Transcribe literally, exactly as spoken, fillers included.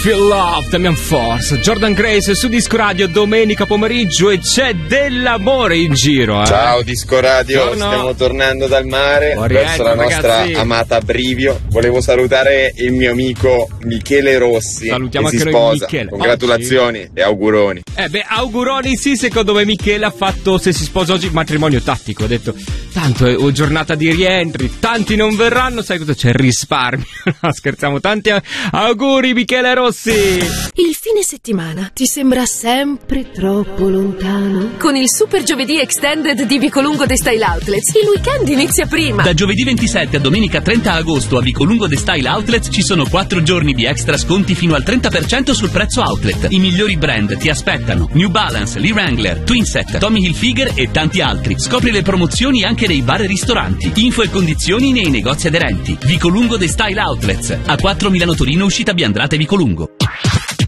Feel Love, Damian Force, Jordan Grace su Disco Radio domenica pomeriggio e c'è dell'amore in giro. Eh? Ciao Disco Radio, Buongiorno. Stiamo tornando dal mare Buon verso la rientro, nostra ragazzi. amata Brivio. Volevo salutare il mio amico Michele Rossi, Salutiamo che si anche noi sposa. Michele. Congratulazioni Oggi? e auguroni. Eh beh, auguroni sì, secondo me Michele ha fatto, se si sposa oggi, matrimonio tattico. Ha detto, tanto è giornata di rientri, tanti non verranno, sai cosa c'è? Risparmio. No, scherziamo, tanti a- auguri Michele Rossi. Il fine settimana ti sembra sempre troppo lontano? Con il Super Giovedì Extended di Vicolungo The Style Outlets, il weekend inizia prima. Da giovedì ventisette a domenica trenta agosto a Vicolungo The Style Outlets ci sono quattro giorni di extra sconti fino al trenta per cento sul prezzo outlet. I migliori brand ti aspettano: New Balance, Lee Wrangler, Twinset, Tommy Hilfiger e tanti altri. Scopri le promozioni anche nei bar e ristoranti. Info e condizioni nei negozi aderenti. Vicolungo The Style Outlets, a quattro Milano Torino, uscita Biandrata e Vicolungo.